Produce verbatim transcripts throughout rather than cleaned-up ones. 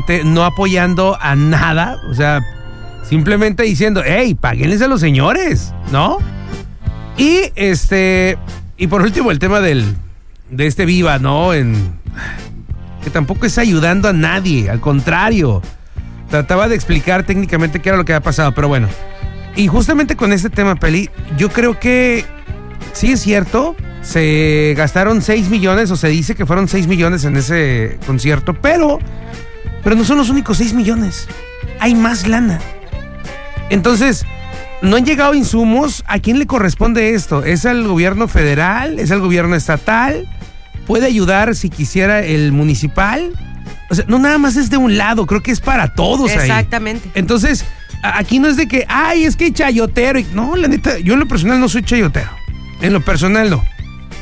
este, no apoyando a nada, o sea, simplemente diciendo, hey, páguenles a los señores, ¿no? Y este, y por último el tema del, de este Viva, ¿no? En, que tampoco está ayudando a nadie, al contrario, trataba de explicar técnicamente qué era lo que había pasado, pero bueno. Y justamente con este tema, Peli, yo creo que sí es cierto, se gastaron seis millones, o se dice que fueron seis millones en ese concierto, pero, pero no son los únicos seis millones, hay más lana. Entonces, no han llegado insumos. ¿A quién le corresponde esto? ¿Es al gobierno federal? ¿Es al gobierno estatal? ¿Puede ayudar si quisiera el municipal? O sea, no nada más es de un lado, creo que es para todos ahí. Exactamente. Entonces, aquí no es de que, ay, es que chayotero. No, la neta, yo en lo personal no soy chayotero. En lo personal no.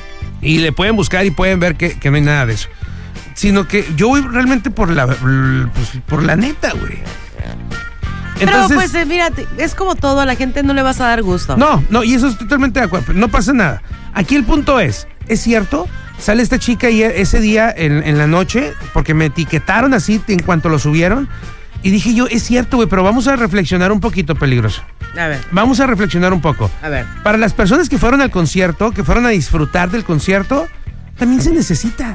Y le pueden buscar y pueden ver que, que no hay nada de eso. Sino que yo voy realmente por la, pues, por la neta, güey. Entonces, pero pues eh, mira, es como todo, a la gente no le vas a dar gusto. No, no, y eso es totalmente de acuerdo, no pasa nada. Aquí el punto es, ¿es cierto? Sale esta chica y ese día en, en la noche, porque me etiquetaron así en cuanto lo subieron, y dije yo, es cierto, güey, pero vamos a reflexionar un poquito, Peligroso. A ver. Vamos a reflexionar un poco. A ver. Para las personas que fueron al concierto, que fueron a disfrutar del concierto, también se necesita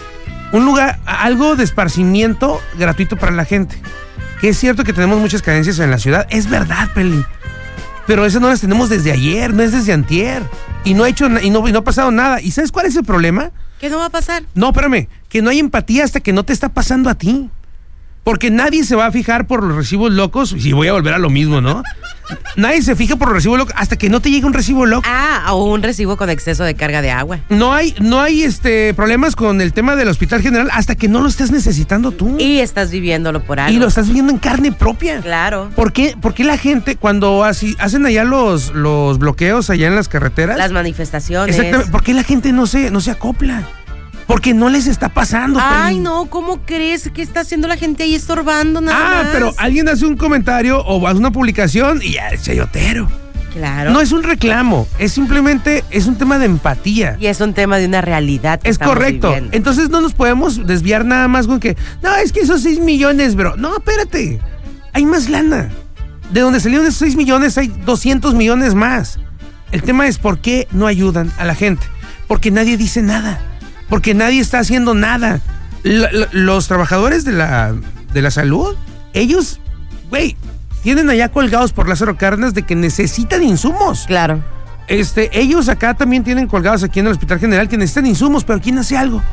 un lugar, algo de esparcimiento gratuito para la gente. Que es cierto que tenemos muchas carencias en la ciudad, es verdad, Peli. Pero esas no las tenemos desde ayer, no es desde antier. Y no ha hecho y no, y no ha pasado nada. ¿Y sabes cuál es el problema? ¿Qué no va a pasar? No, espérame, que no hay empatía hasta que no te está pasando a ti. Porque nadie se va a fijar por los recibos locos, y voy a volver a lo mismo, ¿no? Nadie se fija por los recibos locos hasta que no te llegue un recibo loco. Ah, o un recibo con exceso de carga de agua. No hay, no hay este problemas con el tema del Hospital General hasta que no lo estés necesitando tú. Y estás viviéndolo por algo. Y lo estás viviendo en carne propia. Claro. ¿Por qué, por qué la gente, cuando así, hacen allá los, los bloqueos allá en las carreteras? Las manifestaciones. Exactamente. ¿Por qué la gente no se, no se acopla? Porque no les está pasando. Ay, Peli. no, ¿cómo crees que está haciendo la gente ahí estorbando nada Ah, más? pero alguien hace un comentario o hace una publicación y ya es chayotero. Claro. No es un reclamo, es simplemente, es un tema de empatía. Y es un tema de una realidad que Es correcto. viviendo. Entonces no nos podemos desviar nada más con que, no, es que esos seis millones, bro. No, espérate, hay más lana. De donde salieron esos seis millones hay doscientos millones más. El tema es por qué no ayudan a la gente. Porque nadie dice nada. Porque nadie está haciendo nada. L- l- los trabajadores de la, de la salud, ellos, güey, tienen allá colgados por Lázaro Cárdenas de que necesitan insumos. Claro. Este, ellos acá también tienen colgados aquí en el Hospital General que necesitan insumos, pero ¿quién hace algo?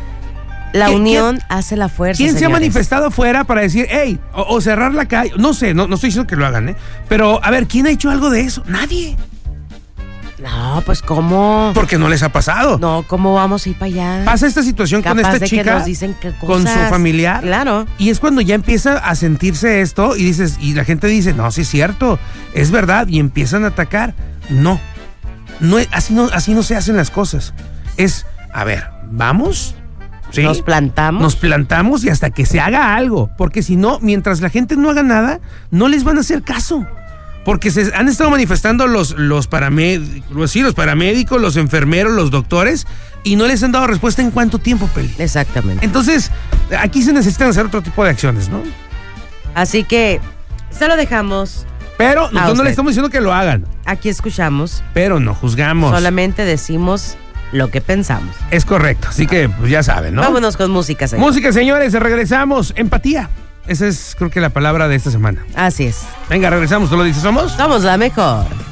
La ¿Quién- unión quién- hace la fuerza, ¿Quién se ha señores? manifestado afuera para decir, hey, o, o cerrar la calle? No sé, no, no estoy diciendo que lo hagan, ¿eh? Pero, a ver, ¿quién ha hecho algo de eso? Nadie. No, pues ¿cómo? Porque no les ha pasado. No, ¿cómo vamos a ir para allá? Pasa esta situación con Capaz esta de que chica, nos dicen que con su cosas. familiar. Claro. Y es cuando ya empieza a sentirse esto y dices, y la gente dice, no, sí es cierto, es verdad, y empiezan a atacar. No, no es- así no, así no se hacen las cosas. Es, a ver, vamos, ¿sí? Nos plantamos. Nos plantamos y hasta que se haga algo, porque si no, mientras la gente no haga nada, no les van a hacer caso. Porque se han estado manifestando los, los paramédicos, sí, los paramédicos, los enfermeros, los doctores, y no les han dado respuesta en cuánto tiempo, Peli. Exactamente. Entonces, aquí se necesitan hacer otro tipo de acciones, ¿no? Así que se lo dejamos. Pero A nosotros no usted. le estamos diciendo que lo hagan, Aquí escuchamos. pero no juzgamos. Solamente decimos lo que pensamos. Es correcto, así que pues ya saben, ¿no? Vámonos con música, señor. Música, señores, regresamos. Empatía. Esa es, creo que, la palabra de esta semana. Así es. Venga, regresamos. ¿Tú lo dices, somos? Somos la mejor.